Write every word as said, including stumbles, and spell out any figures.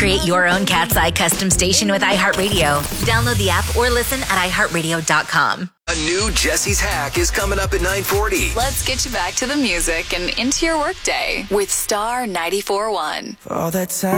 Create your own Cat's Eye custom station with iHeartRadio. Download the app or listen at i heart radio dot com. A new Jesse's Hack is coming up at nine forty. Let's get you back to the music and into your workday with Star ninety-four point one. For all that time.